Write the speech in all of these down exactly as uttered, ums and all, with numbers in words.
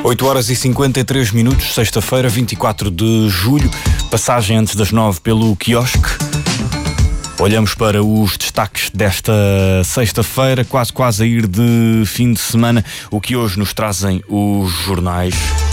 oito horas e cinquenta e três minutos, sexta-feira, vinte e quatro de julho, passagem antes das nove pelo quiosque. Olhamos para os destaques desta sexta-feira, quase quase a ir de fim de semana, o que hoje nos trazem os jornais.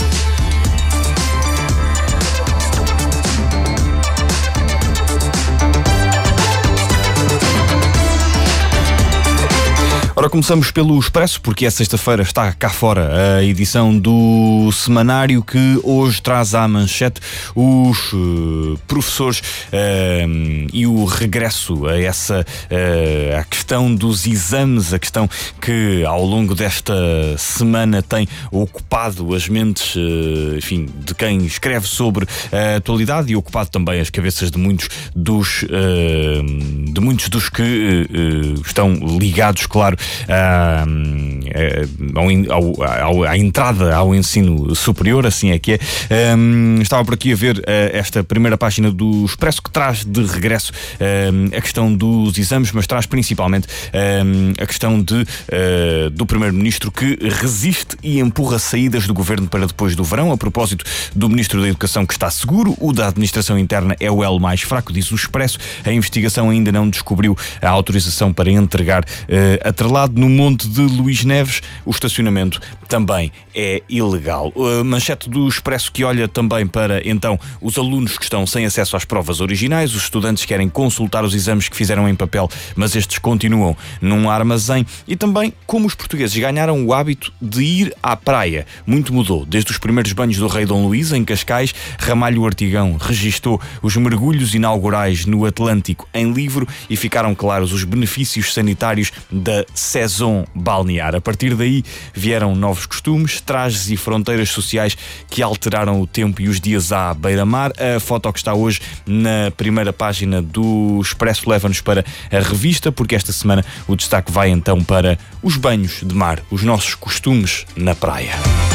Ora, começamos pelo Expresso, porque é sexta-feira, está cá fora a edição do semanário que hoje traz à manchete os uh, professores uh, e o regresso a essa uh, a questão dos exames, a questão que ao longo desta semana tem ocupado as mentes, uh, enfim, de quem escreve sobre a atualidade e ocupado também as cabeças de muitos dos uh, de muitos dos que uh, estão ligados, claro, À, ao, ao, à entrada ao ensino superior, assim é que é. Um, estava por aqui a ver uh, esta primeira página do Expresso, que traz de regresso um, a questão dos exames, mas traz principalmente um, a questão de, uh, do Primeiro-Ministro, que resiste e empurra saídas do Governo para depois do verão. A propósito do Ministro da Educação, que está seguro, o da Administração Interna é o elo mais fraco, diz o Expresso. A investigação ainda não descobriu a autorização para entregar uh, atrelado. No Monte de Luís Neves, o estacionamento também é ilegal. A manchete do Expresso, que olha também para, então, os alunos que estão sem acesso às provas originais. Os estudantes querem consultar os exames que fizeram em papel, mas estes continuam num armazém. E também como os portugueses ganharam o hábito de ir à praia. Muito mudou. Desde os primeiros banhos do Rei Dom Luís, em Cascais, Ramalho Ortigão registou os mergulhos inaugurais no Atlântico em livro e ficaram claros os benefícios sanitários da saison balnear. A partir daí vieram novos costumes, trajes e fronteiras sociais que alteraram o tempo e os dias à beira-mar. A foto que está hoje na primeira página do Expresso leva-nos para a revista, porque esta semana o destaque vai então para os banhos de mar, os nossos costumes na praia.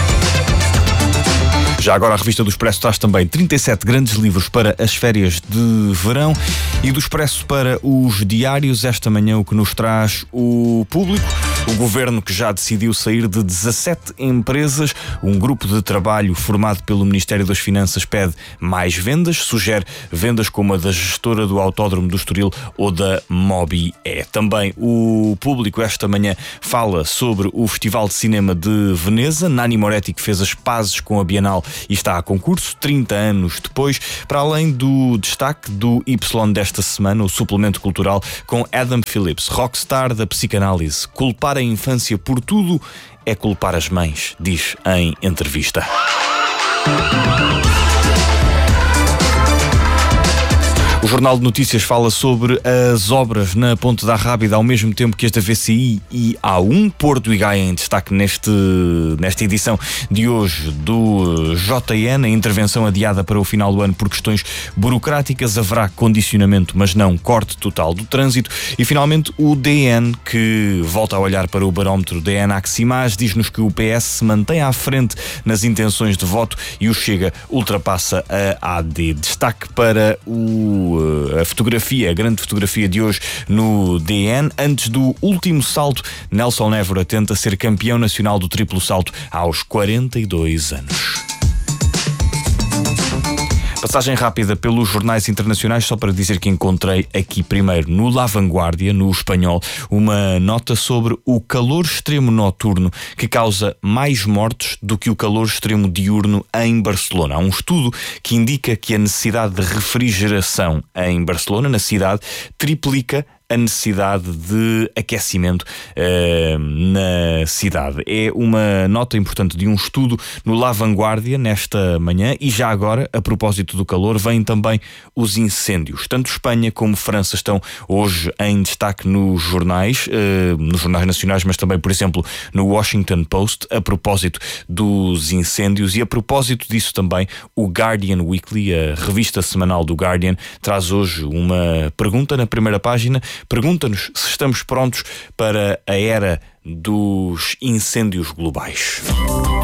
Já agora a revista do Expresso traz também trinta e sete grandes livros para as férias de verão, e do Expresso para os diários, esta manhã o que nos traz o Público. O Governo, que já decidiu sair de dezassete empresas, um grupo de trabalho formado pelo Ministério das Finanças pede mais vendas, sugere vendas como a da gestora do Autódromo do Estoril ou da Mobi E. Também o Público esta manhã fala sobre o Festival de Cinema de Veneza. Nanni Moretti, que fez as pazes com a Bienal e está a concurso trinta anos depois, para além do destaque do Y desta semana, o suplemento cultural com Adam Phillips, rockstar da psicanálise. Culpar a infância por tudo é culpar as mães, diz em entrevista. O Jornal de Notícias fala sobre as obras na Ponte da Rábida ao mesmo tempo que esta V C I e A um. Porto e Gaia em destaque neste, nesta edição de hoje do J N. A intervenção adiada para o final do ano por questões burocráticas. Haverá condicionamento, mas não corte total do trânsito. E finalmente o D N, que volta a olhar para o barómetro D N Aximage, diz-nos que o P S se mantém à frente nas intenções de voto e o Chega ultrapassa a A D. Destaque para o a fotografia, a grande fotografia de hoje no D N. Antes do último salto, Nelson Évora tenta ser campeão nacional do triplo salto aos quarenta e dois anos. Passagem rápida pelos jornais internacionais, só para dizer que encontrei aqui primeiro no La Vanguardia, no espanhol, uma nota sobre o calor extremo noturno que causa mais mortes do que o calor extremo diurno em Barcelona. Há um estudo que indica que a necessidade de refrigeração em Barcelona, na cidade, triplica a necessidade de aquecimento uh, na cidade. É uma nota importante de um estudo no La Vanguardia nesta manhã. E já agora, a propósito do calor, vêm também os incêndios. Tanto Espanha como França estão hoje em destaque nos jornais, uh, nos jornais nacionais, mas também, por exemplo, no Washington Post, a propósito dos incêndios. E a propósito disso também, o Guardian Weekly, a revista semanal do Guardian, traz hoje uma pergunta na primeira página. Pergunta-nos se estamos prontos para a era dos incêndios globais.